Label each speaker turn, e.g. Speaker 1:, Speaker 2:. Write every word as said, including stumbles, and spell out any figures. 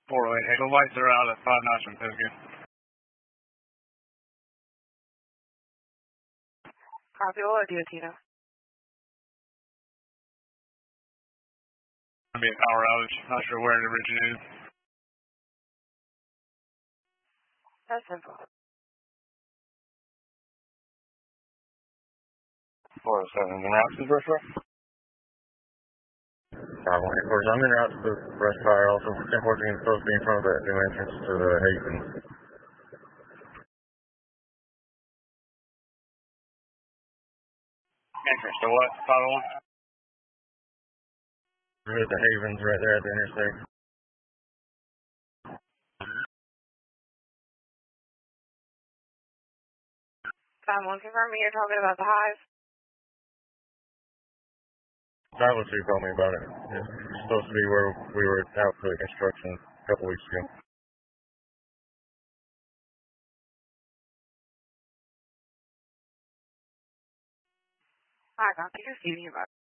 Speaker 1: four oh eight. Hey, the lights are out at five Notch and Pisgah.
Speaker 2: Copy, what do you Tito?
Speaker 1: Gonna be a power outage. Not sure where it originated.
Speaker 2: That's simple.
Speaker 1: four oh seven, in route to the brush fire? five one eight, of course, I'm in route to the brush fire also. ten fourteen is supposed to be in front of that new entrance to the Haven. Entrance to what? five oh one? There's the Havens right there at the intersection.
Speaker 2: five one, confirm me, you're talking about the hive?
Speaker 1: That was who told me about it. It's supposed to be where we were out for the construction a couple weeks ago.
Speaker 2: I got you, you're about